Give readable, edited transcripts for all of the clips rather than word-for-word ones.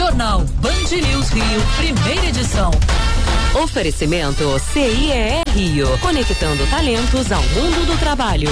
Jornal Band News Rio, primeira edição. Oferecimento CIEE Rio, conectando talentos ao mundo do trabalho.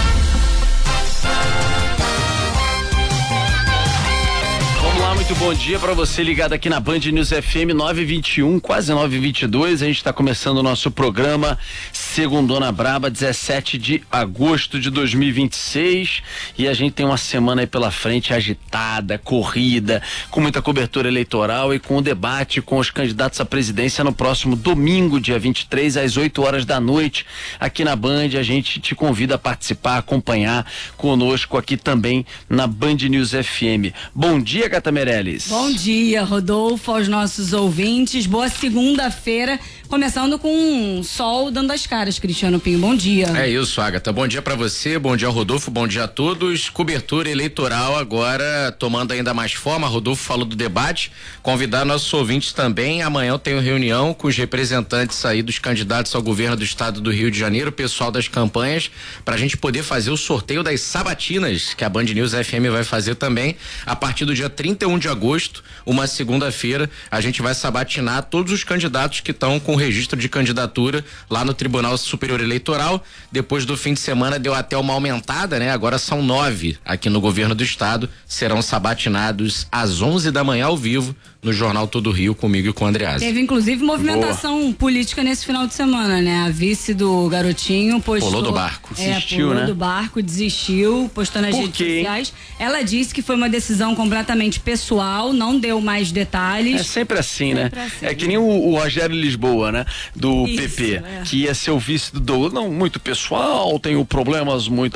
Vamos lá, muito bom dia para você ligado aqui na Band News FM 921, quase 922. A gente está começando o nosso programa Segundona Braba, 17 de agosto de 2026, e a gente tem uma semana aí pela frente agitada, corrida, com muita cobertura eleitoral e com o debate com os candidatos à presidência no próximo domingo, dia 23, às 8 horas da noite, aqui na Band. A gente te convida a participar, acompanhar conosco aqui também na Band News FM. Bom dia, Gata Meirelles. Bom dia, Rodolfo, aos nossos ouvintes. Boa segunda-feira, começando com um sol dando as caras, Cristiano Pinho. Bom dia. É isso, Agatha. Bom dia pra você, bom dia, Rodolfo, bom dia a todos. Cobertura eleitoral agora tomando ainda mais forma. Rodolfo falou do debate, convidar nossos ouvintes também. Amanhã eu tenho reunião com os representantes aí dos candidatos ao governo do estado do Rio de Janeiro, pessoal das campanhas, pra gente poder fazer o sorteio das sabatinas, que a Band News FM vai fazer também, a partir do dia 31 de agosto, uma segunda-feira. A gente vai sabatinar todos os candidatos que estão com registro de candidatura lá no Tribunal Superior Eleitoral. Depois do fim de semana deu até uma aumentada, né? Agora são 9 aqui no governo do estado, serão sabatinados às 11 da manhã ao vivo no Jornal Todo Rio, comigo e com o Andreasa. Teve inclusive movimentação política nesse final de semana, né? A vice do Garotinho postou... Pulou do barco. Desistiu, pulou né? do barco, desistiu, postou nas redes sociais. Ela disse que foi uma decisão completamente pessoal, não deu mais detalhes. É sempre assim, Sempre né? assim. É que nem o Rogério Lisboa, né? Do Isso, PP, é. que ia ser o vice do Douglas. Não, muito pessoal, tenho problemas muito...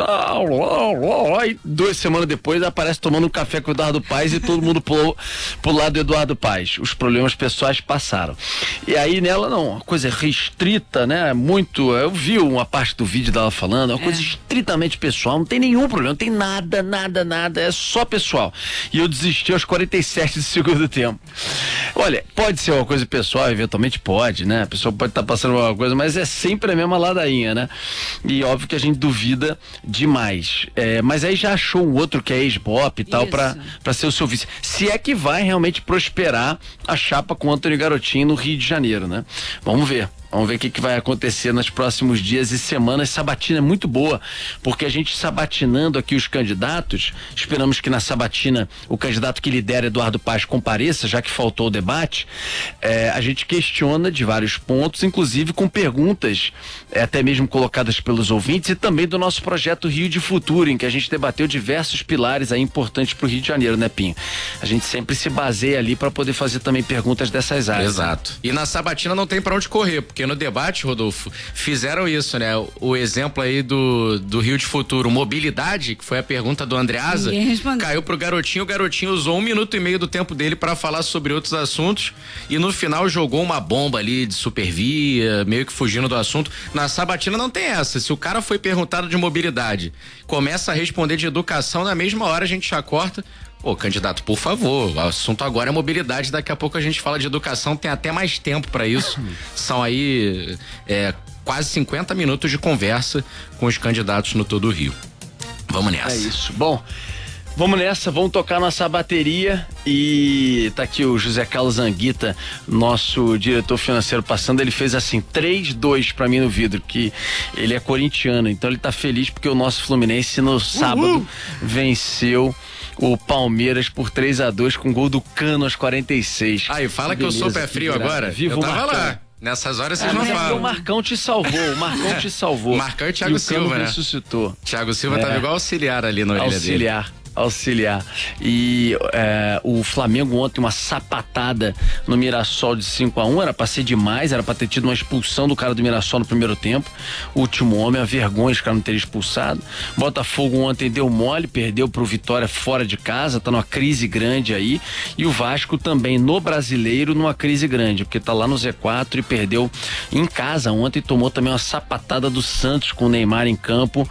E 2 semanas depois aparece tomando um café com o Eduardo Paes e todo mundo pulou pro lado do Eduardo Paes. Os problemas pessoais passaram. E aí nela, não, uma coisa restrita, né? Muito... Eu vi uma parte do vídeo dela falando, uma coisa estritamente pessoal, não tem nenhum problema, não tem nada, é só pessoal. E eu desisti aos 47 do segundo tempo. Olha, pode ser uma coisa pessoal, eventualmente pode, né? A pessoa pode estar passando alguma coisa, mas é sempre a mesma ladainha, né? E óbvio que a gente duvida demais. Mas aí já achou um outro que é ex-bop e tal, pra ser o seu vice. Se é que vai realmente prosperar a chapa com o Antônio Garotinho no Rio de Janeiro, né? Vamos ver. Vamos ver o que vai acontecer nos próximos dias e semanas. Sabatina é muito boa, porque a gente sabatinando aqui os candidatos, esperamos que na sabatina o candidato que lidera, Eduardo Paes, compareça, já que faltou o debate. A gente questiona de vários pontos, inclusive com perguntas até mesmo colocadas pelos ouvintes, e também do nosso projeto Rio de Futuro, em que a gente debateu diversos pilares aí importantes para o Rio de Janeiro, né, Pinho? A gente sempre se baseia ali para poder fazer também perguntas dessas áreas. Exato. E na sabatina não tem pra onde correr, porque no debate, Rodolfo, fizeram isso, né? O exemplo aí do Rio de Futuro, mobilidade, que foi a pergunta do Andreasa, caiu pro Garotinho. O Garotinho usou 1 minuto e meio do tempo dele para falar sobre outros assuntos e no final jogou uma bomba ali de supervia, meio que fugindo do assunto. Na sabatina não tem essa. Se o cara foi perguntado de mobilidade, começa a responder de educação, na mesma hora a gente já corta. Pô, candidato, por favor, o assunto agora é mobilidade, daqui a pouco a gente fala de educação, tem até mais tempo para isso. São aí quase 50 minutos de conversa com os candidatos no Todo o Rio. Vamos nessa. É isso. Bom, vamos nessa, vamos tocar nossa bateria e tá aqui o José Carlos Anguita, nosso diretor financeiro, passando. Ele fez assim 3-2 pra mim no vidro, que ele é corintiano, então ele tá feliz porque o nosso Fluminense no sábado venceu o Palmeiras por 3-2 com gol do Cano aos 46. Aí, fala que eu sou pé frio agora. Viva eu tava Marcão. lá. Nessas horas vocês não Mas falam. o Marcão te salvou, o Marcão te salvou. Marcão e Thiago Silva, né? Ressuscitou. Thiago Silva tava igual auxiliar ali na orelha dele. Auxiliar. E o Flamengo ontem, uma sapatada no Mirassol de 5-1, era pra ser demais, era pra ter tido uma expulsão do cara do Mirassol no primeiro tempo. O último homem, a vergonha os caras não terem expulsado. Botafogo ontem deu mole, perdeu pro Vitória fora de casa, tá numa crise grande aí. E o Vasco também no Brasileiro numa crise grande, porque tá lá no Z4 e perdeu em casa ontem, tomou também uma sapatada do Santos com o Neymar em campo.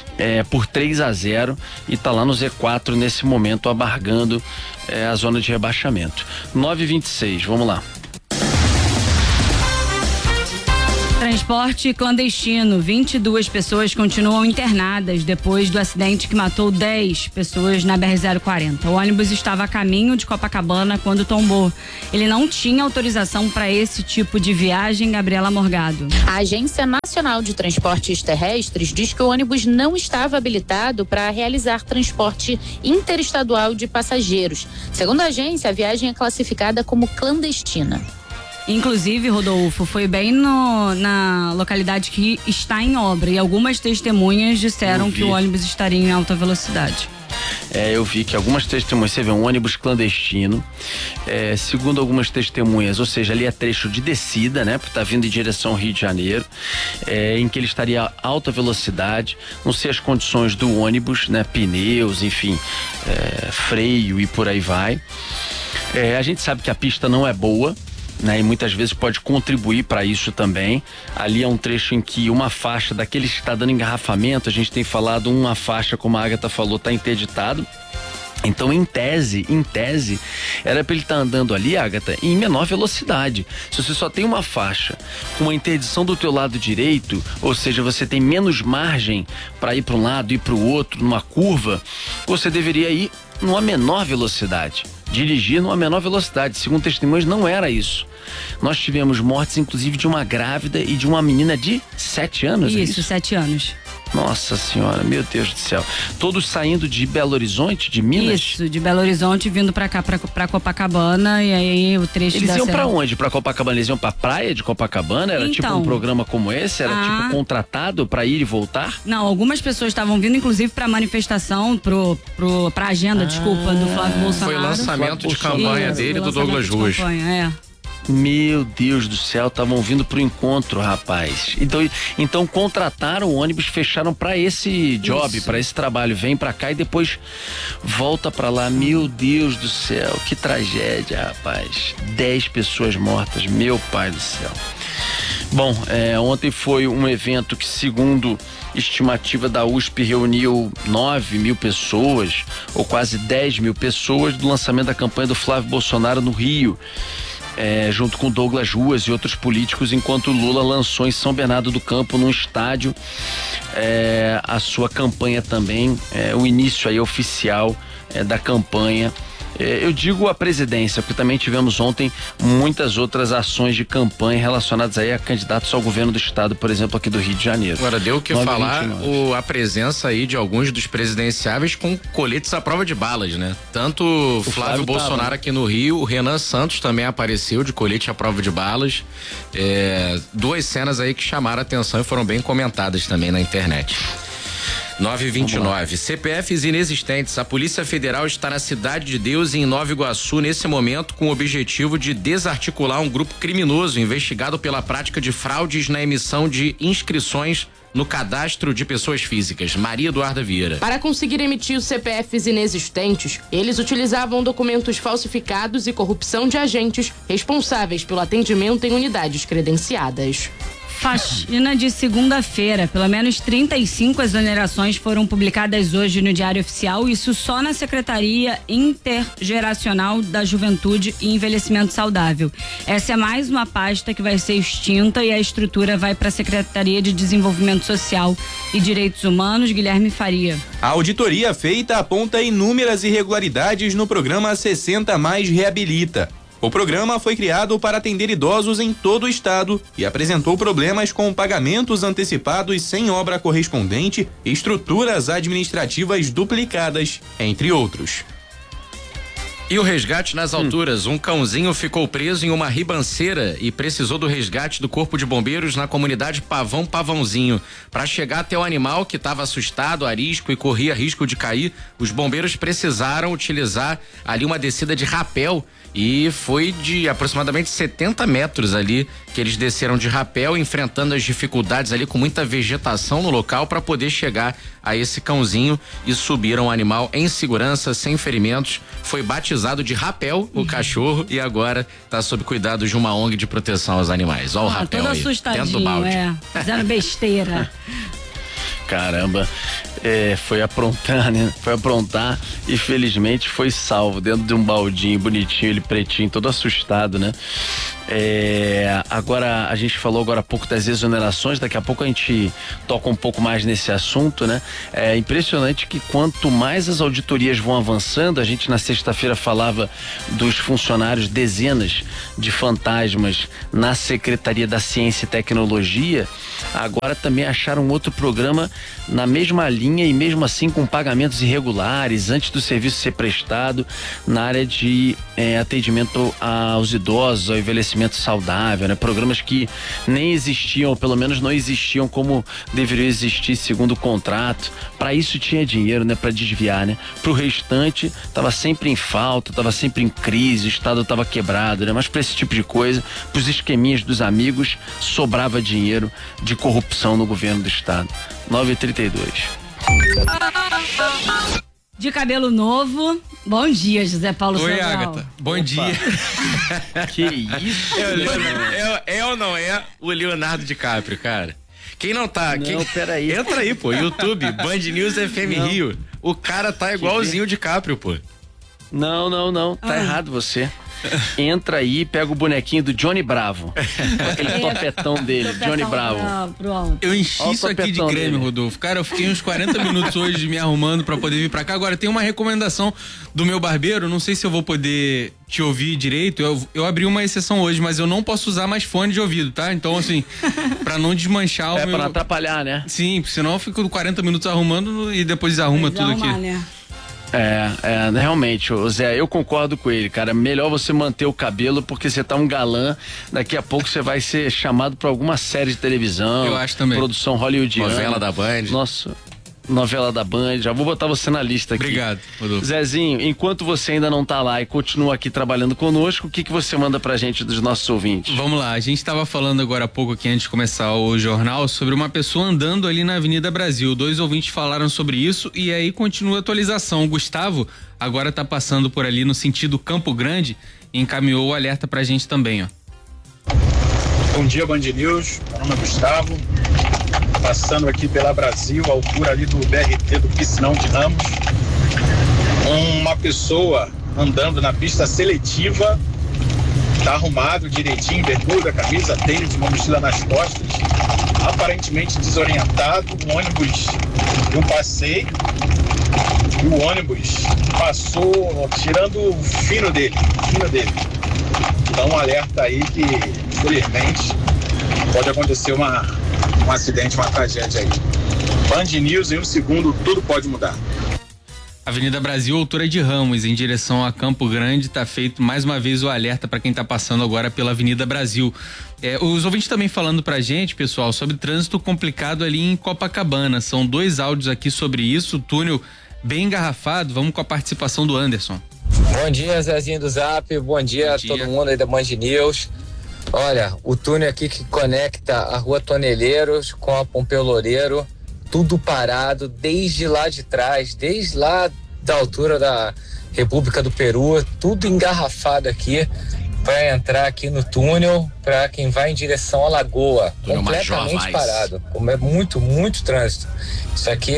Por 3-0 e tá lá no Z4 nesse momento, abargando a zona de rebaixamento. 9h26, vamos lá. Transporte clandestino. 22 pessoas continuam internadas depois do acidente que matou 10 pessoas na BR-040. O ônibus estava a caminho de Copacabana quando tombou. Ele não tinha autorização para esse tipo de viagem. Gabriela Morgado. A Agência Nacional de Transportes Terrestres diz que o ônibus não estava habilitado para realizar transporte interestadual de passageiros. Segundo a agência, a viagem é classificada como clandestina. Inclusive, Rodolfo, foi bem na localidade que está em obra e algumas testemunhas disseram que o ônibus estaria em alta velocidade. Eu vi que algumas testemunhas, você vê um ônibus clandestino, segundo algumas testemunhas, ou seja, ali é trecho de descida, né? Porque tá vindo em direção ao Rio de Janeiro, em que ele estaria a alta velocidade, não sei as condições do ônibus, né? Pneus, enfim, freio e por aí vai. A gente sabe que a pista não é boa, né, e muitas vezes pode contribuir para isso também. Ali é um trecho em que uma faixa daqueles que está dando engarrafamento, a gente tem falado, uma faixa, como a Agatha falou, está interditado. Então, em tese, era para ele estar andando ali, Agatha, em menor velocidade. Se você só tem uma faixa com uma interdição do teu lado direito, ou seja, você tem menos margem para ir para um lado e para o outro, numa curva, você deveria ir numa menor velocidade. Dirigir numa menor velocidade. Segundo testemunhas, não era isso. Nós tivemos mortes, inclusive, de uma grávida e de uma menina de 7 anos. Isso, 7 anos. Nossa senhora, meu Deus do céu. Todos saindo de Belo Horizonte, de Minas? Isso, de Belo Horizonte, vindo pra cá, pra Copacabana, e aí o trecho Eles iam pra onde? Pra Copacabana? Eles iam pra praia de Copacabana? Era tipo um programa como esse? Era tipo contratado pra ir e voltar? Não, algumas pessoas estavam vindo, inclusive, pra manifestação, pra agenda, desculpa, do Flávio Bolsonaro. Foi lançamento de campanha dele, do Douglas Ruas. Meu Deus do céu, estavam vindo pro encontro, rapaz. Então contrataram o ônibus, fecharam pra esse job, pra esse trabalho. Vem pra cá e depois volta pra lá. Meu Deus do céu, que tragédia, rapaz. 10 pessoas mortas, meu pai do céu. Bom, ontem foi um evento que, segundo estimativa da USP, reuniu 9 mil pessoas, ou quase 10 mil pessoas, do lançamento da campanha do Flávio Bolsonaro no Rio. Junto com Douglas Ruas e outros políticos, enquanto Lula lançou em São Bernardo do Campo, num estádio, a sua campanha também, o início aí oficial da campanha. Eu digo a presidência, porque também tivemos ontem muitas outras ações de campanha relacionadas aí a candidatos ao governo do estado, por exemplo, aqui do Rio de Janeiro. Agora, deu o que falar a presença aí de alguns dos presidenciáveis com coletes à prova de balas, né? Tanto o Flávio Bolsonaro aqui no Rio, o Renan Santos também apareceu de colete à prova de balas. Duas cenas aí que chamaram a atenção e foram bem comentadas também na internet. 9h29. CPFs inexistentes. A Polícia Federal está na Cidade de Deus, em Nova Iguaçu, nesse momento, com o objetivo de desarticular um grupo criminoso investigado pela prática de fraudes na emissão de inscrições no cadastro de pessoas físicas. Maria Eduarda Vieira. Para conseguir emitir os CPFs inexistentes, eles utilizavam documentos falsificados e corrupção de agentes responsáveis pelo atendimento em unidades credenciadas. Faxina de segunda-feira. Pelo menos 35 exonerações foram publicadas hoje no Diário Oficial, isso só na Secretaria Intergeracional da Juventude e Envelhecimento Saudável. Essa é mais uma pasta que vai ser extinta e a estrutura vai para a Secretaria de Desenvolvimento Social e Direitos Humanos. Guilherme Faria. A auditoria feita aponta inúmeras irregularidades no programa 60 Mais Reabilita. O programa foi criado para atender idosos em todo o estado e apresentou problemas com pagamentos antecipados sem obra correspondente, estruturas administrativas duplicadas, entre outros. E o resgate nas alturas. Um cãozinho ficou preso em uma ribanceira e precisou do resgate do Corpo de Bombeiros na comunidade Pavãozinho. Para chegar até o animal, que estava assustado, arisco e corria risco de cair, os bombeiros precisaram utilizar ali uma descida de rapel. E foi de aproximadamente 70 metros ali que eles desceram de rapel, enfrentando as dificuldades ali com muita vegetação no local para poder chegar a esse cãozinho e subiram o animal em segurança, sem ferimentos. Foi batizado de Rapel, o cachorro, e agora está sob cuidado de uma ONG de proteção aos animais. Ó o Rapel todo aí, assustadinho, dentro do balde. fazendo besteira. Caramba, foi aprontar, né? Foi aprontar e felizmente foi salvo dentro de um baldinho bonitinho, ele pretinho, todo assustado, né? Agora, a gente falou agora há pouco das exonerações, daqui a pouco a gente toca um pouco mais nesse assunto, né? É impressionante que quanto mais as auditorias vão avançando, a gente na sexta-feira falava dos funcionários, dezenas de fantasmas na Secretaria da Ciência e Tecnologia, agora também acharam outro programa na mesma linha e mesmo assim com pagamentos irregulares antes do serviço ser prestado na área de atendimento aos idosos, ao envelhecimento saudável, né? Programas que nem existiam, ou pelo menos não existiam como deveriam existir segundo o contrato. Para isso tinha dinheiro, né? Para desviar, né? Pro restante tava sempre em falta, tava sempre em crise, o estado tava quebrado, né? Mas para esse tipo de coisa, pros esqueminhas dos amigos, sobrava dinheiro de corrupção no governo do estado. 9h32. De cabelo novo, bom dia, José Paulo Sobral. Oi, Agatha, bom dia. Que isso? É ou não é o Leonardo DiCaprio, cara? Quem não tá... Peraí. Entra aí, pô, YouTube, Band News FM Rio. O cara tá igualzinho o DiCaprio, pô. Não, tá errado você. Entra aí e pega o bonequinho do Johnny Bravo. Aquele topetão dele, Johnny Bravo. Pronto. Eu enchi isso aqui de creme, Rodolfo. Cara, eu fiquei uns 40 minutos hoje me arrumando pra poder vir pra cá. Agora tem uma recomendação do meu barbeiro, não sei se eu vou poder te ouvir direito. Eu abri uma exceção hoje, mas eu não posso usar mais fone de ouvido, tá? Então, assim, pra não desmanchar o meu... pra não atrapalhar, né? Sim, senão eu fico 40 minutos arrumando e depois desarruma tudo aqui. Né? Realmente, Zé, eu concordo com ele, cara. Melhor você manter o cabelo porque você tá um galã. Daqui a pouco você vai ser chamado pra alguma série de televisão. Eu acho também. Produção hollywoodiana. Novela da Band. Nossa, novela da Band. Já vou botar você na lista aqui. Obrigado, Rodolfo. Zezinho, enquanto você ainda não tá lá e continua aqui trabalhando conosco, o que você manda pra gente dos nossos ouvintes? Vamos lá, a gente tava falando agora há pouco aqui antes de começar o jornal sobre uma pessoa andando ali na Avenida Brasil. 2 ouvintes falaram sobre isso e aí continua a atualização. O Gustavo agora tá passando por ali no sentido Campo Grande e encaminhou o alerta pra gente também, ó. Bom dia, Band News. Meu nome é Gustavo. Passando aqui pela Brasil, à altura ali do BRT do Piscinão de Ramos. Uma pessoa andando na pista seletiva, tá arrumado direitinho, bermuda, camisa, tênis, uma mochila nas costas, aparentemente desorientado, um ônibus de um passeio, e o ônibus passou tirando o fino dele. Então um alerta aí que, infelizmente, pode acontecer um acidente, uma tragédia aí. Band News, em um segundo, tudo pode mudar. Avenida Brasil, altura de Ramos, em direção a Campo Grande, tá feito mais uma vez o alerta para quem tá passando agora pela Avenida Brasil. Os ouvintes também falando pra gente, pessoal, sobre trânsito complicado ali em Copacabana. São 2 áudios aqui sobre isso, túnel bem engarrafado. Vamos com a participação do Anderson. Bom dia, Zezinho do Zap, bom dia a todo mundo aí da Band News. Olha, o túnel aqui que conecta a Rua Toneleiros com a Pompeu Loureiro, tudo parado desde lá de trás, desde lá da altura da República do Peru, tudo engarrafado aqui para entrar aqui no túnel para quem vai em direção à Lagoa, completamente parado, como é muito trânsito. Isso aqui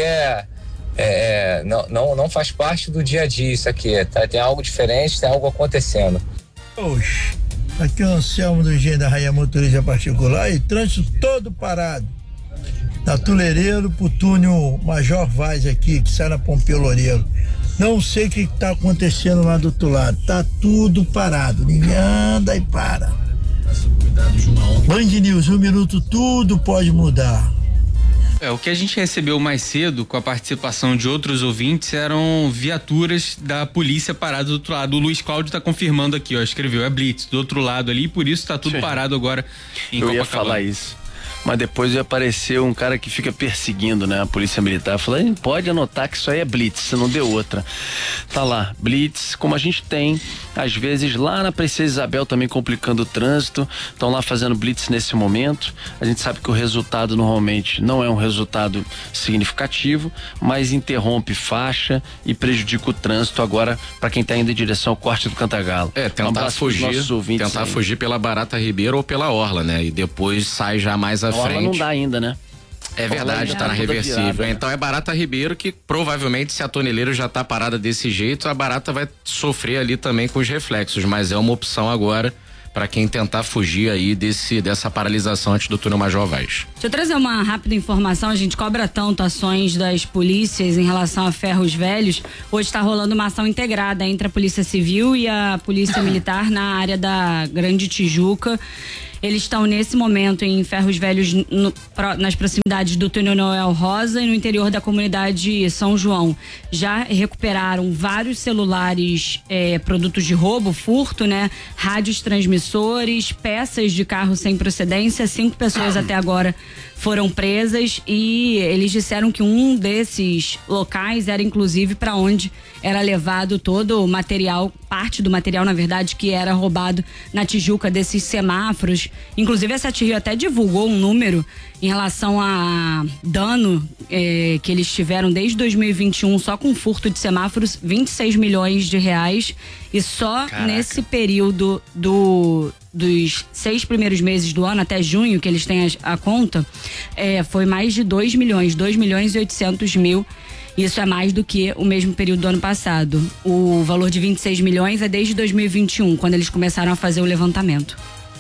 não faz parte do dia a dia, isso aqui, tá? Tem algo diferente, tem algo acontecendo. Oxe, aqui é o Anselmo do Engenho da Rainha Motorista Particular e trânsito todo parado. Da Tuleireiro pro túnel Major Vaz aqui, que sai na Pompeu Loureiro. Não sei o que tá acontecendo lá do outro lado. Tá tudo parado. Ninguém anda e para. Band News, 1 minuto, tudo pode mudar. O que a gente recebeu mais cedo, com a participação de outros ouvintes, eram viaturas da polícia paradas do outro lado. O Luiz Cláudio tá confirmando aqui, ó, escreveu, é Blitz, do outro lado ali, e por isso tá tudo parado agora em Copacabana. Eu ia falar isso. Mas depois ia aparecer um cara que fica perseguindo, né? A polícia militar. Falando, pode anotar que isso aí é blitz, você não deu outra. Tá lá, blitz, como a gente tem, às vezes lá na Princesa Isabel também complicando o trânsito, estão lá fazendo blitz nesse momento. A gente sabe que o resultado normalmente não é um resultado significativo, mas interrompe faixa e prejudica o trânsito agora para quem tá indo em direção ao corte do Cantagalo. Tentar fugir pela Barata Ribeiro ou pela Orla, né? E depois sai já mais à frente. A Orla não dá ainda, né? É verdade, tá na reversível. Então é Barata Ribeiro que provavelmente, se a Toneleiro já tá parada desse jeito, a Barata vai sofrer ali também com os reflexos, mas é uma opção agora para quem tentar fugir aí dessa paralisação antes do túnel Major Vaz. Deixa eu trazer uma rápida informação, a gente cobra tanto ações das polícias em relação a ferros velhos. Hoje está rolando uma ação integrada entre a Polícia Civil e a Polícia Militar na área da Grande Tijuca. Eles estão nesse momento em Ferros Velhos nas proximidades do túnel Noel Rosa e no interior da comunidade São João. Já recuperaram vários celulares, produtos de roubo, furto, né? Rádios transmissores, peças de carro sem procedência. 5 pessoas até agora foram presas e eles disseram que um desses locais era inclusive para onde era levado todo o material, parte do material, na verdade, que era roubado na Tijuca desses semáforos. Inclusive, essa Tia até divulgou um número em relação a dano que eles tiveram desde 2021, só com furto de semáforos, 26 milhões de reais. E só nesse período dos 6 primeiros meses do ano, até junho, que eles têm a conta, foi mais de 2 milhões e 800 mil. Isso é mais do que o mesmo período do ano passado. O valor de 26 milhões é desde 2021, quando eles começaram a fazer o levantamento.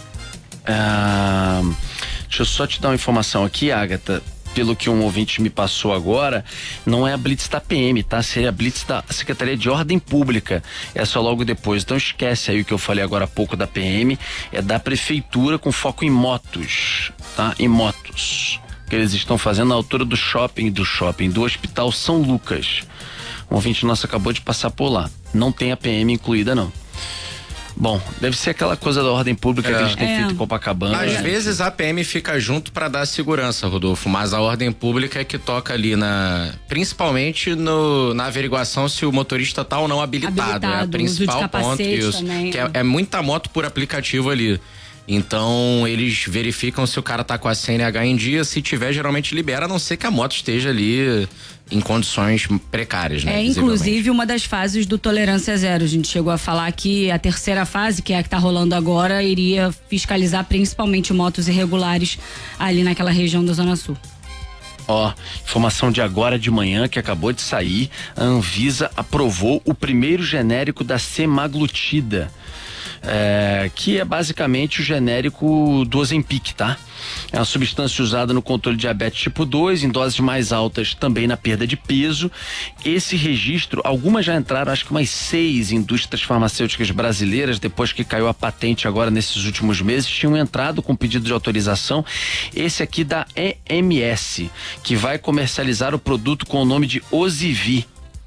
Deixa eu só te dar uma informação aqui, Agatha. Pelo que um ouvinte me passou agora, não é a blitz da PM, tá? Seria a blitz da Secretaria de Ordem Pública. É só logo depois. Então esquece aí o que eu falei agora há pouco da PM. É da Prefeitura com foco em motos, tá? Em motos. Que eles estão fazendo na altura do Hospital São Lucas. Um ouvinte nosso acabou de passar por lá. Não tem a PM incluída, não. Bom, deve ser aquela coisa da ordem pública que eles têm feito em Copacabana. Às vezes a PM fica junto para dar segurança, Rodolfo, mas a ordem pública é que toca ali principalmente na averiguação se o motorista tá ou não habilitado. É a principal ponto, isso. Também, que é muita moto por aplicativo ali. Então eles verificam se o cara tá com a CNH em dia, se tiver geralmente libera, a não ser que a moto esteja ali em condições precárias, né? Inclusive uma das fases do Tolerância Zero, a gente chegou a falar que a terceira fase, que é a que tá rolando agora, iria fiscalizar principalmente motos irregulares ali naquela região da Zona Sul. Informação de agora de manhã que acabou de sair, a Anvisa aprovou o primeiro genérico da semaglutida. Que é basicamente o genérico do Ozempic, tá? É uma substância usada no controle de diabetes tipo 2, em doses mais altas também na perda de peso. Esse registro, algumas já entraram, acho que umas 6 indústrias farmacêuticas brasileiras, depois que caiu a patente agora nesses últimos meses, tinham entrado com pedido de autorização. Esse aqui da EMS, que vai comercializar o produto com o nome de Ozivi.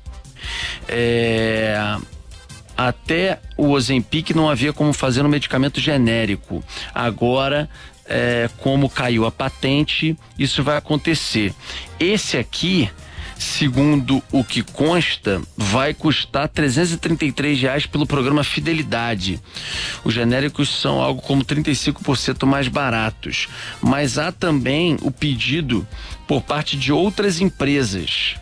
Até o Ozempic não havia como fazer um medicamento genérico. Agora, como caiu a patente, isso vai acontecer. Esse aqui, segundo o que consta, vai custar R$333 pelo programa Fidelidade. Os genéricos são algo como 35% mais baratos. Mas há também o pedido por parte de outras empresas.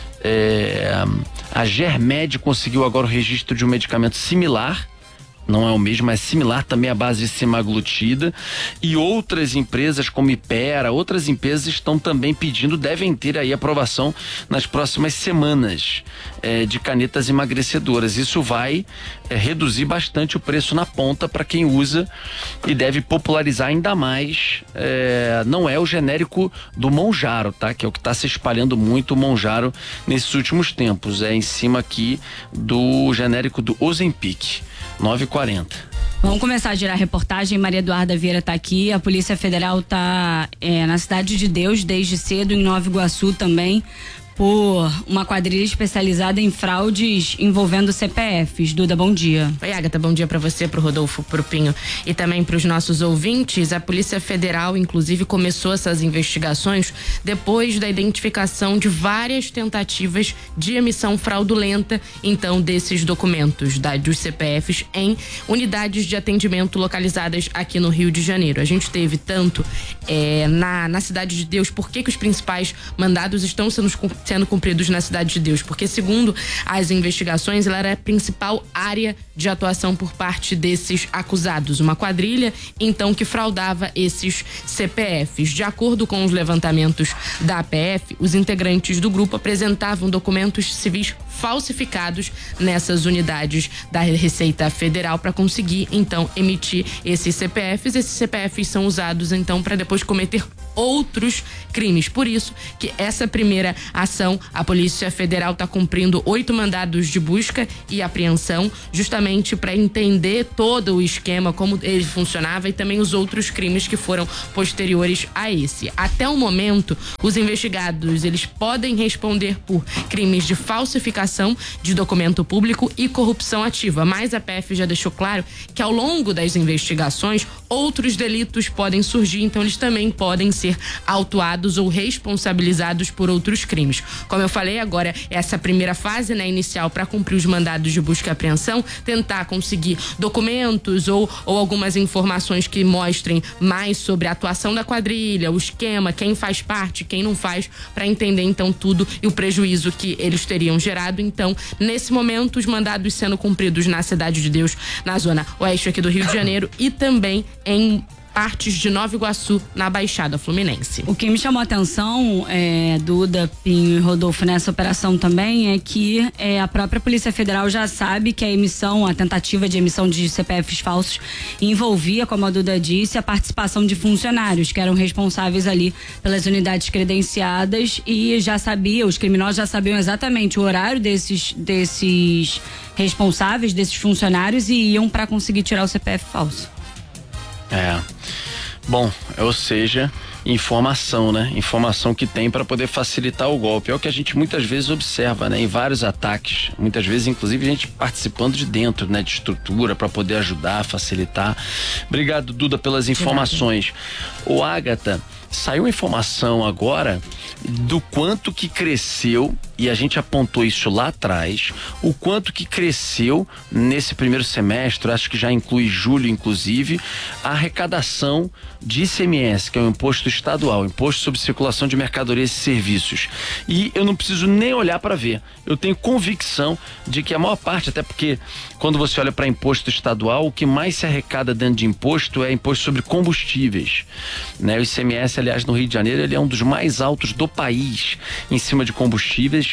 A Germed conseguiu agora o registro de um medicamento similar, não é o mesmo, mas similar também à base de semaglutida, e outras empresas como Ipera, outras empresas estão também pedindo, devem ter aí aprovação nas próximas semanas de canetas emagrecedoras. Isso vai reduzir bastante o preço na ponta para quem usa e deve popularizar ainda mais. Não é o genérico do Mounjaro, tá? Que é o que está se espalhando muito, o Mounjaro nesses últimos tempos. É em cima aqui do genérico do Ozempic. 9h40. Vamos começar a girar a reportagem. Maria Eduarda Vieira está aqui. A Polícia Federal está na Cidade de Deus desde cedo, em Nova Iguaçu também, por uma quadrilha especializada em fraudes envolvendo CPFs. Duda, bom dia. Oi, Agatha, bom dia para você, pro Rodolfo, pro Pinho e também para os nossos ouvintes. A Polícia Federal, inclusive, começou essas investigações depois da identificação de várias tentativas de emissão fraudulenta, então, desses documentos dos CPFs em unidades de atendimento localizadas aqui no Rio de Janeiro. A gente teve tanto na Cidade de Deus, por que os principais mandados estão sendo sendo cumpridos na Cidade de Deus, porque segundo as investigações, ela era a principal área de atuação por parte desses acusados, uma quadrilha então que fraudava esses CPFs. De acordo com os levantamentos da APF, os integrantes do grupo apresentavam documentos civis falsificados nessas unidades da Receita Federal para conseguir então emitir esses CPFs. Esses CPFs são usados então para depois cometer outros crimes. Por isso que essa primeira ação, a Polícia Federal está cumprindo 8 mandados de busca e apreensão, justamente para entender todo o esquema, como ele funcionava e também os outros crimes que foram posteriores a esse. Até o momento, os investigados, eles podem responder por crimes de falsificação de documento público e corrupção ativa, mas a PF já deixou claro que ao longo das investigações, outros delitos podem surgir, então eles também podem ser autuados ou responsabilizados por outros crimes. Como eu falei, agora essa primeira fase, né, inicial para cumprir os mandados de busca e apreensão, tentar conseguir documentos ou algumas informações que mostrem mais sobre a atuação da quadrilha, o esquema, quem faz parte, quem não faz, para entender então tudo e o prejuízo que eles teriam gerado. Então, nesse momento, os mandados sendo cumpridos na Cidade de Deus, na zona oeste aqui do Rio de Janeiro e também em partes de Nova Iguaçu, na Baixada Fluminense. O que me chamou a atenção, Duda, Pinho e Rodolfo, nessa operação também, é que a própria Polícia Federal já sabe que a tentativa de emissão de CPFs falsos envolvia, como a Duda disse, a participação de funcionários que eram responsáveis ali pelas unidades credenciadas e os criminosos já sabiam exatamente o horário desses responsáveis, desses funcionários, e iam para conseguir tirar o CPF falso. Bom, ou seja, informação, né? Informação que tem para poder facilitar o golpe. É o que a gente muitas vezes observa, né? Em vários ataques, muitas vezes, inclusive, a gente participando de dentro, né? De estrutura para poder ajudar, facilitar. Obrigado, Duda, pelas informações. Ô, Ágata, saiu informação agora do quanto que cresceu, e a gente apontou isso lá atrás, o quanto que cresceu nesse primeiro semestre, acho que já inclui julho inclusive, a arrecadação de ICMS, que é o imposto estadual, imposto sobre circulação de mercadorias e serviços. E eu não preciso nem olhar para ver, eu tenho convicção de que a maior parte, até porque quando você olha para imposto estadual, o que mais se arrecada dentro de imposto é imposto sobre combustíveis, né? O ICMS, aliás, no Rio de Janeiro, ele é um dos mais altos do país em cima de combustíveis.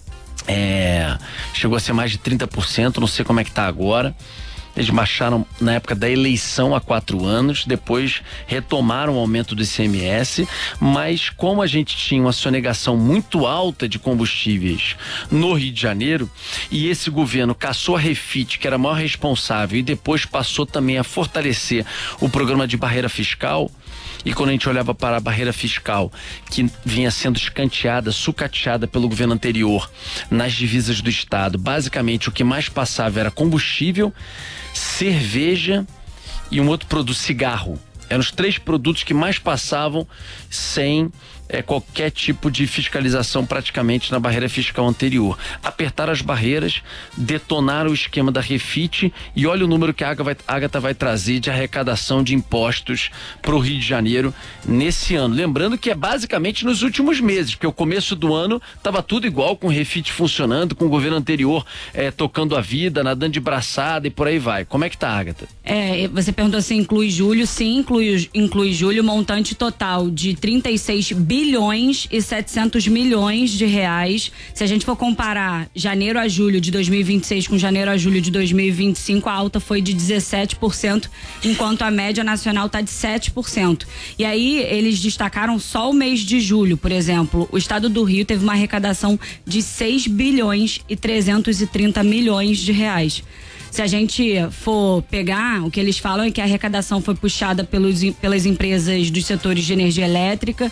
Chegou a ser mais de 30%, não sei como é que tá agora. Eles baixaram na época da eleição há 4 anos, depois retomaram o aumento do ICMS, mas como a gente tinha uma sonegação muito alta de combustíveis no Rio de Janeiro, e esse governo caçou a Refit, que era a maior responsável, e depois passou também a fortalecer o programa de barreira fiscal. E quando a gente olhava para a barreira fiscal, que vinha sendo escanteada, sucateada pelo governo anterior nas divisas do estado, basicamente o que mais passava era combustível, cerveja e um outro produto, cigarro. Eram os 3 produtos que mais passavam sem qualquer tipo de fiscalização praticamente na barreira fiscal anterior. Apertaram as barreiras, detonaram o esquema da Refit, e olha o número que a Ágata vai trazer de arrecadação de impostos para o Rio de Janeiro nesse ano. Lembrando que é basicamente nos últimos meses, porque o começo do ano estava tudo igual, com o Refit funcionando, com o governo anterior tocando a vida, nadando de braçada e por aí vai. Como é que tá, Ágata? Você perguntou se inclui julho. Sim, inclui julho, montante total de 36 bilhões e 700 milhões de reais. Se a gente for comparar janeiro a julho de 2026 com janeiro a julho de 2025, a alta foi de 17%, enquanto a média nacional está de 7%. E aí eles destacaram só o mês de julho, por exemplo, o estado do Rio teve uma arrecadação de 6 bilhões e 330 milhões de reais. Se a gente for pegar, o que eles falam é que a arrecadação foi puxada pelas empresas dos setores de energia elétrica,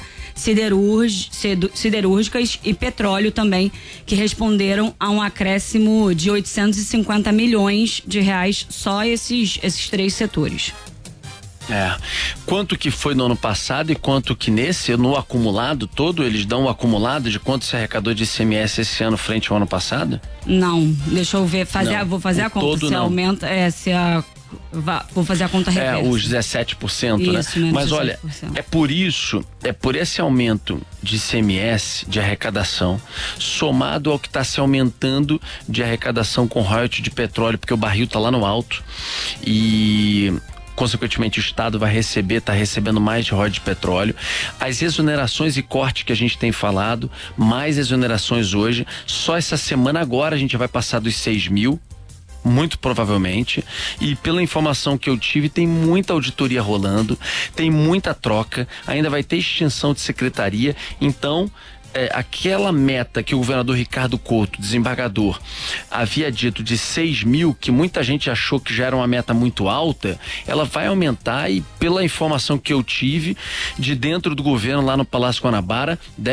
siderúrgicas e petróleo também, que responderam a um acréscimo de 850 milhões de reais só esses 3 setores. Quanto que foi no ano passado e quanto que no acumulado todo, eles dão o acumulado de quanto se arrecadou de ICMS esse ano frente ao ano passado? Não, deixa eu ver, vou fazer a conta, todo, se não. aumenta, vou fazer a conta reversa. Os 17%, isso, né? Mas 17%. Olha, é por esse aumento de ICMS, de arrecadação, somado ao que está se aumentando de arrecadação com royalties de petróleo, porque o barril está lá no alto e consequentemente o Estado está recebendo mais de royalties de petróleo. As exonerações e cortes que a gente tem falado, mais exonerações hoje, só essa semana agora a gente vai passar dos 6 mil, muito provavelmente, e pela informação que eu tive, tem muita auditoria rolando, tem muita troca, ainda vai ter extinção de secretaria, então aquela meta que o governador Ricardo Couto, desembargador, havia dito de 6 mil, que muita gente achou que já era uma meta muito alta, ela vai aumentar, e pela informação que eu tive de dentro do governo lá no Palácio Guanabara,